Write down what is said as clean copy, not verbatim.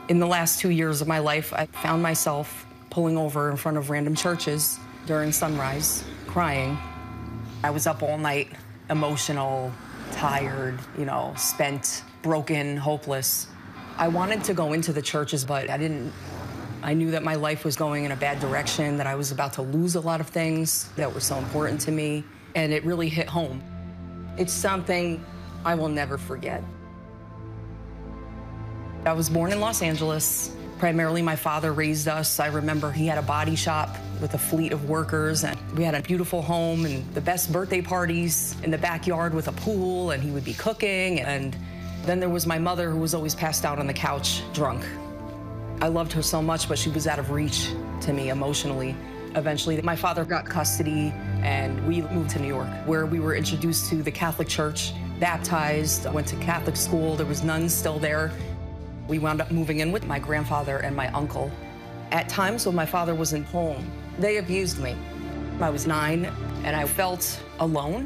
In the last 2 years of my life, I found myself pulling over in front of random churches during sunrise, crying. I was up all night, emotional, tired, spent, broken, hopeless. I wanted to go into the churches, but I didn't. I knew that my life was going in a bad direction, that I was about to lose a lot of things that were so important to me, and it really hit home. It's something I will never forget. I was born in Los Angeles. Primarily, my father raised us. I remember he had a body shop with a fleet of workers, and we had a beautiful home and the best birthday parties in the backyard with a pool, and he would be cooking. And then there was my mother, who was always passed out on the couch, drunk. I loved her so much, but she was out of reach to me emotionally. Eventually, my father got custody, and we moved to New York, where we were introduced to the Catholic Church, baptized, went to Catholic school. There was nuns still there. We wound up moving in with my grandfather and my uncle. At times when my father wasn't home, they abused me. I was 9, and I felt alone.